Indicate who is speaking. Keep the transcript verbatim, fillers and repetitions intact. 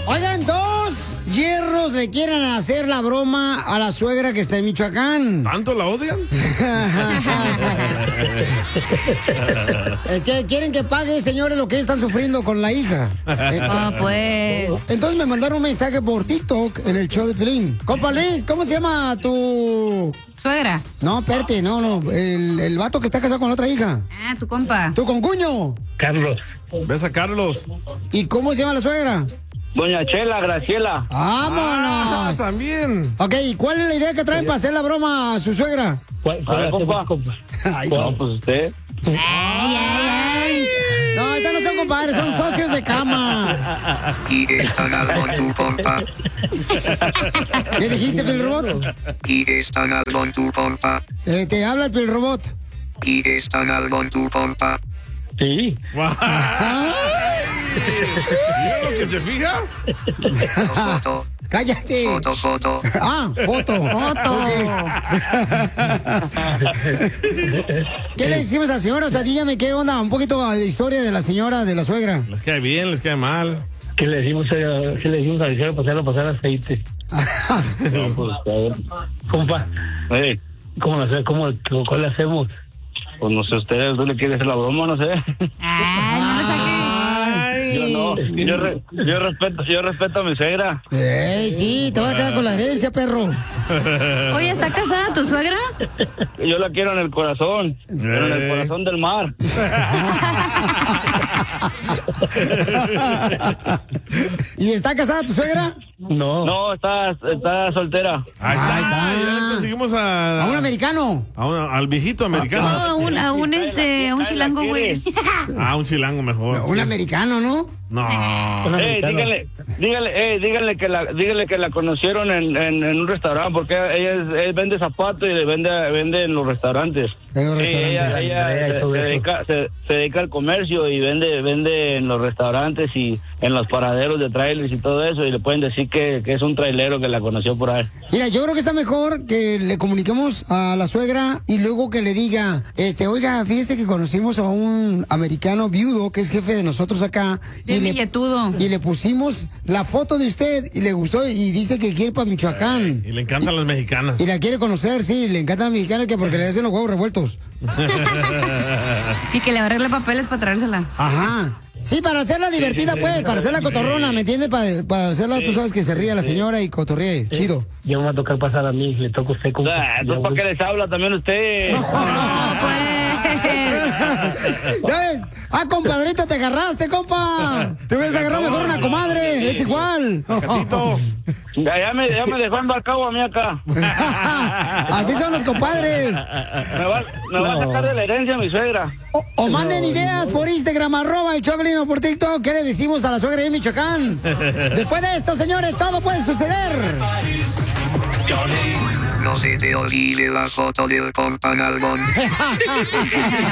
Speaker 1: Oigan, dos hierros le quieren hacer la broma a la suegra que está en Michoacán.
Speaker 2: ¿Tanto la odian?
Speaker 1: Es que quieren que pague, señores, lo que están sufriendo con la hija.
Speaker 3: Ah, pues.
Speaker 1: Entonces me mandaron un mensaje por TikTok en el show de Pelín. Compa Luis, ¿cómo se llama tu
Speaker 3: suegra?
Speaker 1: No, espérate, no, no. El, el vato que está casado con la otra hija.
Speaker 3: Ah, tu compa.
Speaker 1: Tu concuño.
Speaker 4: Carlos.
Speaker 2: ¿Ves a Carlos?
Speaker 1: ¿Y cómo se llama la suegra?
Speaker 4: Doña Chela, Graciela.
Speaker 1: ¡Vámonos!
Speaker 2: Ah, también.
Speaker 1: Ok, ¿y cuál es la idea que traen para hacer la broma a su suegra?
Speaker 4: ¿Cuál, cuál
Speaker 5: A ver,
Speaker 4: hacemos,
Speaker 5: compa.
Speaker 1: Ay,
Speaker 4: No,
Speaker 1: no.
Speaker 4: pues usted.
Speaker 3: Ay, ay, ay.
Speaker 1: No, estos no son compadres, son socios de cama.
Speaker 6: Y están algo tu compa.
Speaker 1: ¿Qué dijiste, Pilrobot?
Speaker 6: Y están algo tu compa.
Speaker 1: Eh, te habla el Pilrobot.
Speaker 6: Y están algo tu compa.
Speaker 4: Sí.
Speaker 2: ¿Mira lo que se fija?
Speaker 6: Foto,
Speaker 1: ¡Cállate!
Speaker 6: foto, foto.
Speaker 1: Ah, foto.
Speaker 3: Foto.
Speaker 1: ¿Qué le decimos a la señora? O sea, dígame qué onda, un poquito de historia de la señora, de la suegra.
Speaker 2: Les cae bien, les cae mal.
Speaker 4: ¿Qué le decimos a, qué le decimos a la señora pasarlo a pasar aceite? No, pues, a ver. Compa,
Speaker 5: Hey,
Speaker 4: ¿cómo lo hace- cómo, ¿cuál le hacemos?
Speaker 5: pues no sé, ustedes, ¿tú le quieren hacer la broma? No sé.
Speaker 3: Ay, no le saques.
Speaker 5: Yo no, yo, re- yo respeto, yo respeto a mi suegra.
Speaker 1: ¡Ey, sí! Te vas a quedar con la herencia, perro.
Speaker 3: Oye, ¿está casada tu suegra?
Speaker 5: Yo la quiero en el corazón, pero en el
Speaker 2: Eh.
Speaker 5: corazón del mar.
Speaker 1: ¿Y está casada tu suegra?
Speaker 4: No.
Speaker 5: No, está, está soltera.
Speaker 2: Ahí está,
Speaker 1: Ahí está.
Speaker 2: ya le conseguimos a,
Speaker 1: A un americano.
Speaker 2: a una- al viejito americano.
Speaker 3: Oh, a un, a un, este, a un chilango, güey.
Speaker 2: Ah, un chilango mejor.
Speaker 1: Un americano, ¿no?
Speaker 2: No.
Speaker 5: Ey, díganle, díganle, ey, díganle que la, díganle que la conocieron en, en, en un restaurante, porque ella, es- ella vende zapatos y le vende, vende en los restaurantes.
Speaker 1: En los
Speaker 5: Sí, ella,
Speaker 1: restaurantes.
Speaker 5: ella se, se dedica, se, se dedica al comercio y vende, vende en los restaurantes y en los paraderos de trailers y todo eso, y le pueden decir que, que es un trailero que la conoció por ahí.
Speaker 1: Mira, yo creo que está mejor que le comuniquemos a la suegra y luego que le diga, este, oiga, fíjese que conocimos a un americano viudo que es jefe de nosotros acá.
Speaker 3: Bien
Speaker 1: le,
Speaker 3: billetudo.
Speaker 1: y le pusimos la foto de usted y le gustó y dice que quiere ir para Michoacán.
Speaker 2: Y le encantan las mexicanas.
Speaker 1: Y la quiere conocer, sí, le encanta a la mexicana que porque le hacen los huevos revueltos.
Speaker 3: Y que le arregle papeles para traérsela.
Speaker 1: Ajá. Sí, para hacerla divertida, pues, para hacerla cotorrona, ¿me entiendes? Para, para hacerla, tú sabes que se ría la señora y cotorree, chido.
Speaker 4: Ya me va a tocar pasar a mí, le toca a usted. Compa.
Speaker 5: Ah, entonces, ¿para qué les habla también usted?
Speaker 3: No, pues.
Speaker 1: ¿Ya ves? Ah, compadrito, te agarraste, compa. Te hubieras agarrado mejor una comadre, es igual.
Speaker 2: Gatito.
Speaker 5: Ya, ya me, ya me dejó embarcado a mí acá.
Speaker 1: Así son los compadres.
Speaker 5: Me va, me va a sacar de la herencia mi suegra.
Speaker 1: O, o manden ideas por Instagram, arroba el Choplin o por TikTok. ¿Qué le decimos a la suegra de Michoacán? Después de esto, señores, todo puede suceder.
Speaker 6: No se te olvide la foto del compa Nalgón.